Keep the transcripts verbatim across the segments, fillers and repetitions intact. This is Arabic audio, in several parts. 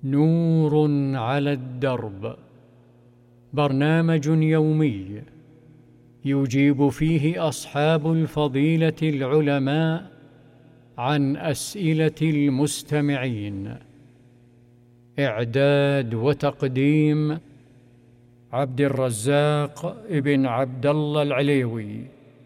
نور على الدرب، برنامج يومي يجيب فيه أصحاب الفضيلة العلماء عن أسئلة المستمعين. إعداد وتقديم عبد الرزاق ابن عبد الله العليوي.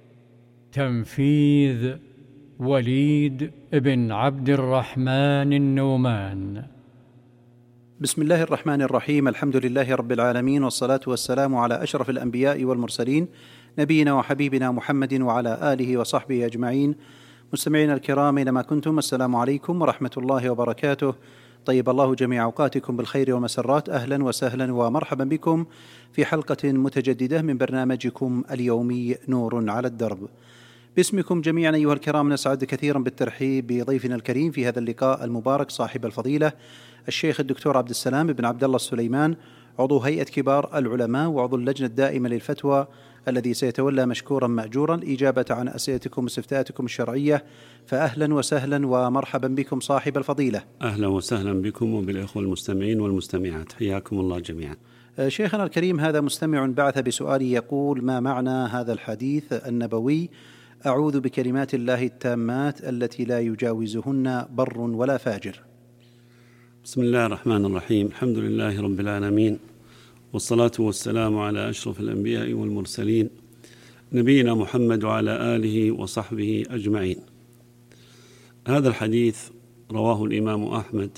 تنفيذ وليد بن عبد الرحمن النومان. بسم الله الرحمن الرحيم. الحمد لله رب العالمين، والصلاة والسلام على أشرف الأنبياء والمرسلين، نبينا وحبيبنا محمد وعلى آله وصحبه أجمعين. مستمعينا الكرام أينما كنتم، السلام عليكم ورحمة الله وبركاته. طيب الله جميع أوقاتكم بالخير والمسرات. أهلا وسهلا ومرحبا بكم في حلقة متجددة من برنامجكم اليومي نور على الدرب. باسمكم جميعا أيها الكرام نسعد كثيرا بالترحيب بضيفنا الكريم في هذا اللقاء المبارك، صاحب الفضيلة الشيخ الدكتور عبد السلام بن عبد الله السليمان، عضو هيئة كبار العلماء وعضو اللجنة الدائمة للفتوى، الذي سيتولى مشكورا مأجورا الإجابة عن أسئلتكم واستفتاءاتكم الشرعية. فأهلا وسهلا ومرحبا بكم صاحب الفضيلة. أهلا وسهلا بكم وبالإخوة المستمعين والمستمعات، حياكم الله جميعا. شيخنا الكريم، هذا مستمع بعث بسؤال يقول: ما معنى هذا الحديث النبوي: أعوذ بكلمات الله التامات التي لا يجاوزهن بر ولا فاجر؟ بسم الله الرحمن الرحيم. الحمد لله رب العالمين، والصلاة والسلام على أشرف الأنبياء والمرسلين، نبينا محمد وعلى آله وصحبه أجمعين. هذا الحديث رواه الإمام أحمد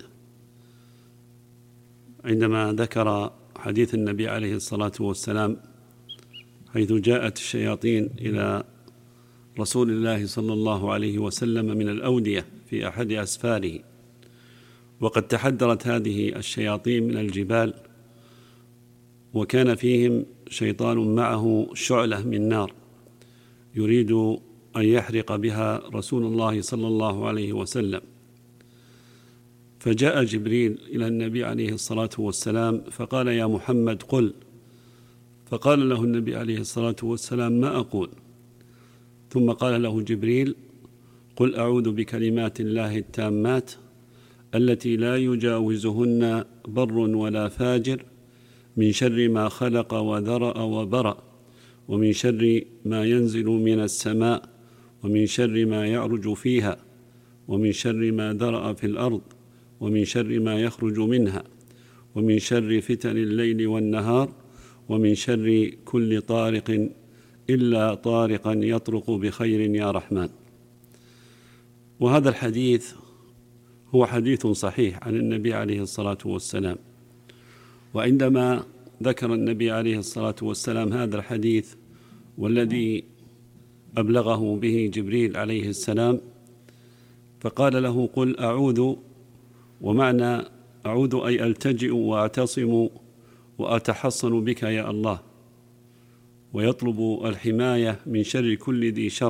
عندما ذكر حديث النبي عليه الصلاة والسلام، حيث جاءت الشياطين إلى رسول الله صلى الله عليه وسلم من الأودية في أحد أسفاره، وقد تحدرت هذه الشياطين من الجبال، وكان فيهم شيطان معه شعلة من نار يريد أن يحرق بها رسول الله صلى الله عليه وسلم. فجاء جبريل إلى النبي عليه الصلاة والسلام فقال: يا محمد قل. فقال له النبي عليه الصلاة والسلام: ما أقول؟ ثم قال له جبريل: قل أعوذ بكلمات الله التامات التي لا يجاوزهن بر ولا فاجر، من شر ما خلق وذرأ وبرأ، ومن شر ما ينزل من السماء، ومن شر ما يعرج فيها، ومن شر ما ذرأ في الأرض، ومن شر ما يخرج منها، ومن شر فتن الليل والنهار، ومن شر كل طارق إلا طارقا يطرق بخير يا رحمن. وهذا الحديث هو حديث صحيح عن النبي عليه الصلاة والسلام. وعندما ذكر النبي عليه الصلاة والسلام هذا الحديث والذي أبلغه به جبريل عليه السلام، فقال له: قل أعوذ، ومعنى أعوذ أي ألتجئ وأعتصم وأتحصن بك يا الله، ويطلب الحماية من شر كل ذي شر.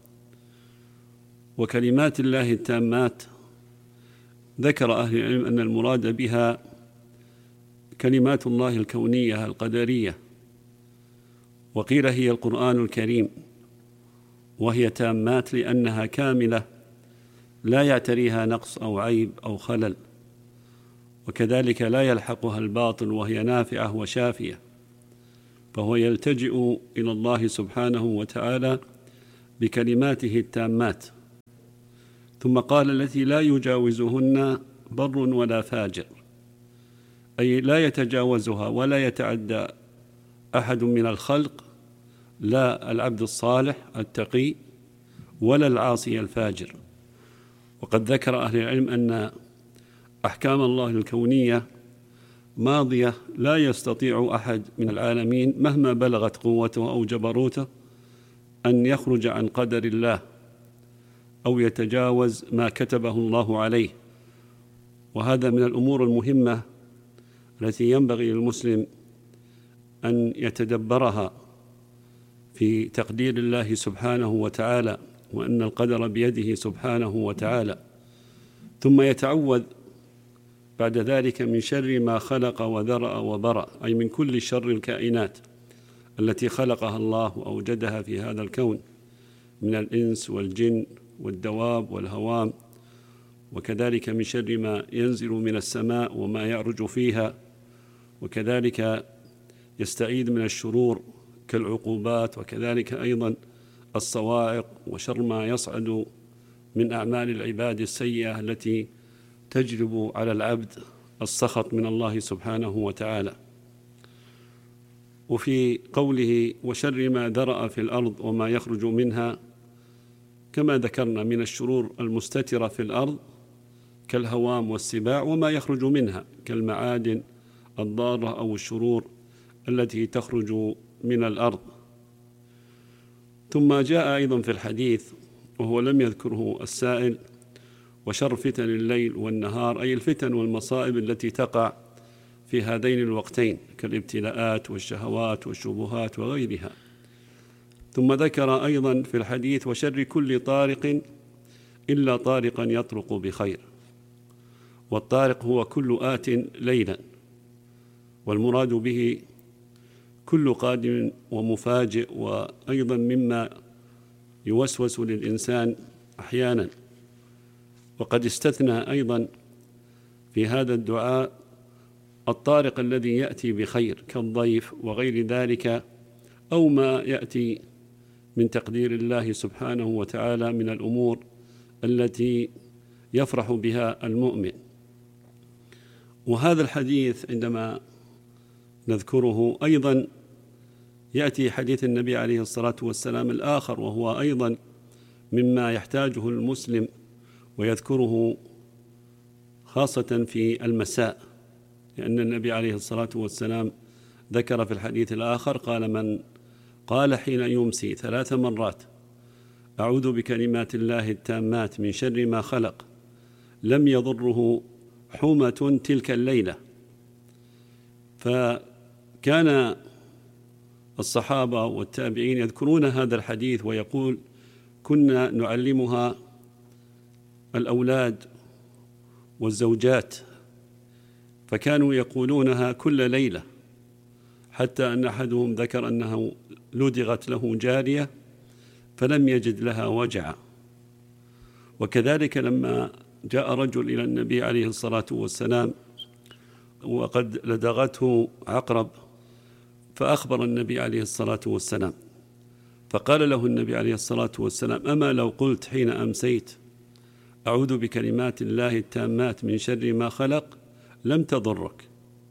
وكلمات الله التامات ذكر أهل العلم أن المراد بها كلمات الله الكونية القدرية، وقيل هي القرآن الكريم، وهي تامات لأنها كاملة لا يعتريها نقص أو عيب أو خلل، وكذلك لا يلحقها الباطل، وهي نافعة وشافية. فهو يلتجئ إلى الله سبحانه وتعالى بكلماته التامات. ثم قال: التي لا يجاوزهن بر ولا فاجر، أي لا يتجاوزها ولا يتعدى أحد من الخلق، لا العبد الصالح التقي ولا العاصي الفاجر. وقد ذكر أهل العلم أن أحكام الله الكونية ماضية، لا يستطيع أحد من العالمين مهما بلغت قوته أو جبروته أن يخرج عن قدر الله أو يتجاوز ما كتبه الله عليه. وهذا من الأمور المهمة التي ينبغي للمسلم أن يتدبرها في تقدير الله سبحانه وتعالى، وأن القدر بيده سبحانه وتعالى. ثم يتعوذ بعد ذلك من شر ما خلق وذرأ وبرأ، أي من كل شر الكائنات التي خلقها الله وأوجدها في هذا الكون من الإنس والجن والدواب والهوام وكذلك من شر ما ينزل من السماء وما يعرج فيها، وكذلك يستعيذ من الشرور كالعقوبات، وكذلك أيضا الصواعق وشر ما يصعد من أعمال العباد السيئة التي تجلب على العبد السخط من الله سبحانه وتعالى. وفي قوله وشر ما ذرأ في الأرض وما يخرج منها، كما ذكرنا من الشرور المستترة في الأرض كالهوام والسباع، وما يخرج منها كالمعادن الضارة أو الشرور التي تخرج من الأرض. ثم جاء أيضا في الحديث وهو لم يذكره السائل وشر فتن الليل والنهار، أي الفتن والمصائب التي تقع في هذين الوقتين كالابتلاءات والشهوات والشبهات وغيرها. ثم ذكر أيضا في الحديث وشر كل طارق إلا طارقا يطرق بخير، والطارق هو كل آت ليلا، والمراد به كل قادم ومفاجئ، وأيضا مما يوسوس للإنسان أحيانا. وقد استثنى أيضا في هذا الدعاء الطارق الذي يأتي بخير كالضيف وغير ذلك، أو ما يأتي من تقدير الله سبحانه وتعالى من الأمور التي يفرح بها المؤمن. وهذا الحديث عندما نذكره أيضا يأتي حديث النبي عليه الصلاة والسلام الآخر، وهو أيضا مما يحتاجه المسلم ويذكره خاصة في المساء، لأن النبي عليه الصلاة والسلام ذكر في الحديث الآخر قال من قال حين يمسي ثلاث مرات أعوذ بكلمات الله التامات من شر ما خلق لم يضره حمة تلك الليلة. فكان الصحابة والتابعين يذكرون هذا الحديث ويقول كنا نعلمها الأولاد والزوجات، فكانوا يقولونها كل ليلة، حتى أن أحدهم ذكر أنه لدغت له جارية فلم يجد لها وجعا. وكذلك لما جاء رجل إلى النبي عليه الصلاة والسلام وقد لدغته عقرب، فأخبر النبي عليه الصلاة والسلام، فقال له النبي عليه الصلاة والسلام أما لو قلت حين أمسيت أعوذ بكلمات الله التامات من شر ما خلق لم تضرك.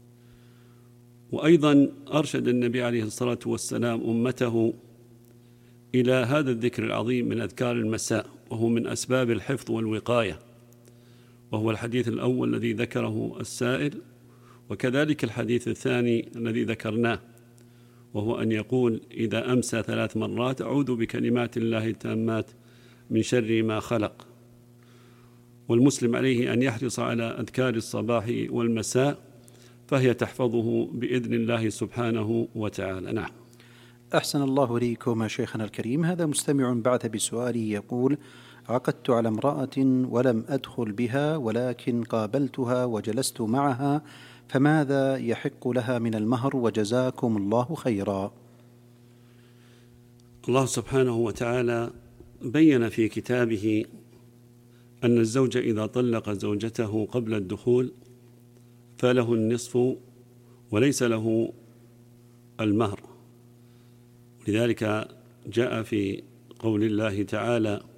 وأيضا أرشد النبي عليه الصلاة والسلام أمته إلى هذا الذكر العظيم من أذكار المساء، وهو من أسباب الحفظ والوقاية، وهو الحديث الأول الذي ذكره السائل، وكذلك الحديث الثاني الذي ذكرناه، وهو أن يقول إذا أمسى ثلاث مرات أعوذ بكلمات الله التامات من شر ما خلق. والمسلم عليه أن يحرص على أذكار الصباح والمساء، فهي تحفظه بإذن الله سبحانه وتعالى. نعم. أحسن الله إليكم شيخنا الكريم. هذا مستمع بعث بسؤاله يقول عقدت على امرأة ولم أدخل بها ولكن قابلتها وجلست معها، فماذا يحق لها من المهر؟ وجزاكم الله خيرا. الله سبحانه وتعالى بين في كتابه أن الزوج إذا طلق زوجته قبل الدخول فله النصف وليس له المهر. لذلك جاء في قول الله تعالى